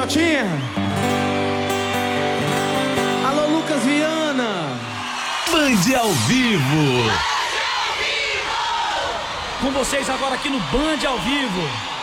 Jotinha. Alô, Lucas Viana. Band ao vivo. Com vocês agora aqui no Band ao vivo.